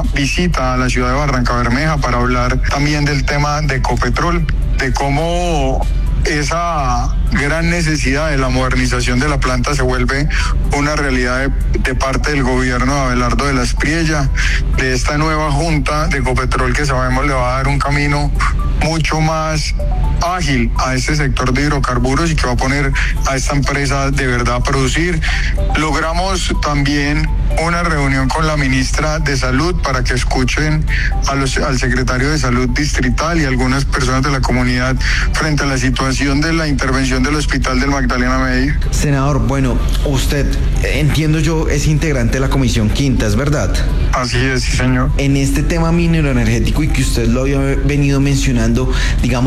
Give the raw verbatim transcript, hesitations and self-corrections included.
una visita a la ciudad de Barranca Bermeja para hablar también del tema de Ecopetrol, de cómo esa gran necesidad de la modernización de la planta se vuelve una realidad de, de parte del gobierno de Abelardo de la Espriella, de esta nueva junta de Ecopetrol que sabemos le va a dar un camino mucho más ágil a este sector de hidrocarburos y que va a poner a esta empresa de verdad a producir. Logramos también una reunión con la ministra de Salud para que escuchen a los, al secretario de Salud distrital y algunas personas de la comunidad frente a la situación de la intervención del hospital del Magdalena Medio. Senador, bueno, usted, entiendo yo, es integrante de la Comisión Quinta, ¿es verdad? Así es, sí, señor. En este tema minero energético y que usted lo había venido mencionando, digamos,